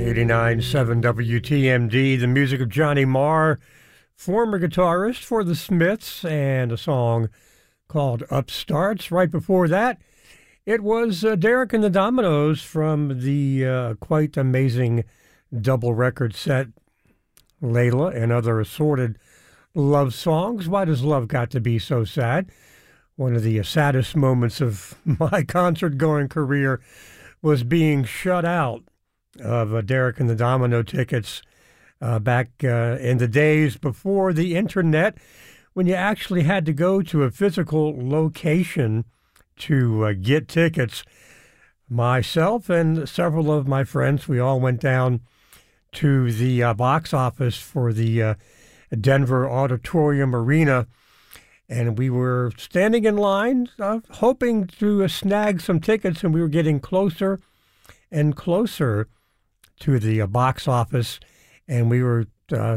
89.7 WTMD, the music of Johnny Marr, former guitarist for the Smiths, and a song called Upstarts. Right before that, it was Derek and the Dominoes from the quite amazing double record set, Layla and Other Assorted Love Songs. Why Does Love Got to Be So Sad? One of the saddest moments of my concert-going career was being shut out of Derek and the Domino tickets back in the days before the internet, when you actually had to go to a physical location to get tickets. Myself and several of my friends, we all went down to the box office for the Denver Auditorium Arena, and we were standing in line hoping to snag some tickets, and we were getting closer and closer to the box office, and we were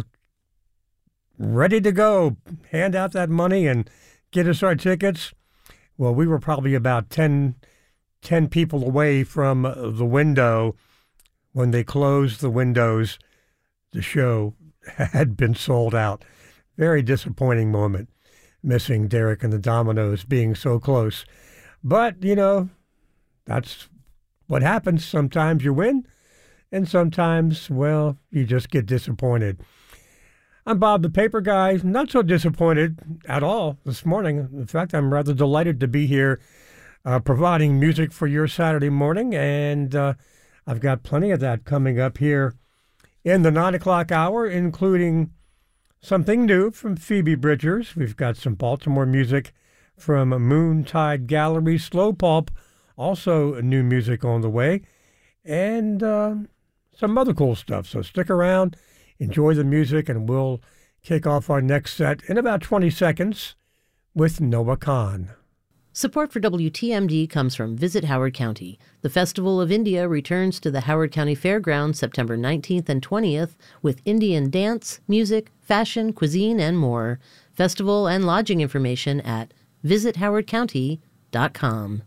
ready to go, hand out that money and get us our tickets. Well, we were probably about 10 people away from the window. When they closed the windows, the show had been sold out. Very disappointing moment, missing Derek and the Dominoes being so close. But, you know, that's what happens. Sometimes you win, and sometimes, well, you just get disappointed. I'm Bob the Paper Guy, not so disappointed at all this morning. In fact, I'm rather delighted to be here providing music for your Saturday morning, and I've got plenty of that coming up here in the 9 o'clock hour, including something new from Phoebe Bridgers. We've got some Baltimore music from Moontide Gallery, Slow Pulp, also new music on the way, and some other cool stuff. So stick around, enjoy the music, and we'll kick off our next set in about 20 seconds with Noah Kahan. Support for WTMD comes from Visit Howard County. The Festival of India returns to the Howard County Fairgrounds September 19th and 20th with Indian dance, music, fashion, cuisine, and more. Festival and lodging information at visithowardcounty.com.